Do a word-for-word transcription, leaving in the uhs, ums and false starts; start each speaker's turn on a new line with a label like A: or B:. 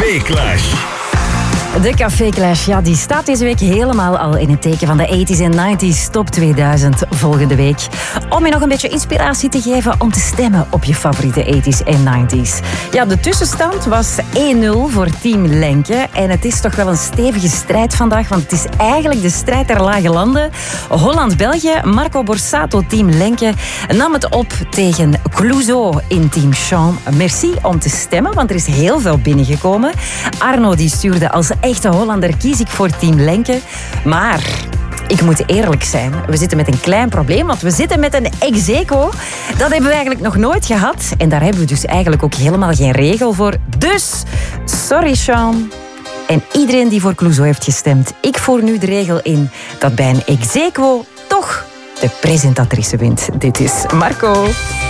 A: Café Clash.
B: De Café Clash, ja, die staat deze week helemaal al in het teken van de tachtiger en negentiger Top tweeduizend volgende week. Om je nog een beetje inspiratie te geven om te stemmen op je favoriete tachtigers en negentiger. Ja, de tussenstand was één nul voor Team Lenke. En het is toch wel een stevige strijd vandaag, want het is eigenlijk de strijd der lage landen. Holland-België, Marco Borsato, Team Lenke, nam het op tegen Clouseau in Team Champ. Merci om te stemmen, want er is heel veel binnengekomen. Arno die stuurde als echte Hollander kies ik voor Team Lenke. Maar ik moet eerlijk zijn, we zitten met een klein probleem, want we zitten met een ex-aequo. Dat hebben we eigenlijk nog nooit gehad. En daar hebben we dus eigenlijk ook helemaal geen regel voor. Dus, sorry Sean. En iedereen die voor Clouseau heeft gestemd, ik voer nu de regel in dat bij een ex-aequo toch de presentatrice wint. Dit is Marco.